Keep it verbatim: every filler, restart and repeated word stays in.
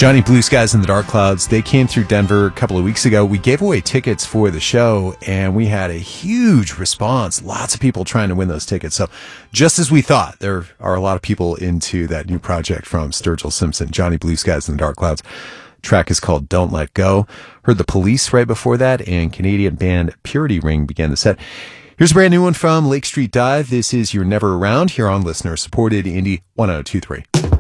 Johnny Blue Skies and the Dark Clouds, they came through Denver a couple of weeks ago. We gave away tickets for the show, and we had a huge response. Lots of people trying to win those tickets. So just as we thought, there are a lot of people into that new project from Sturgill Simpson, Johnny Blue Skies and the Dark Clouds. Track is called Don't Let Go. Heard the Police right before that, and Canadian band Purity Ring began the set. Here's a brand new one from Lake Street Dive. This is You're Never Around here on listener-supported Indie one oh two three.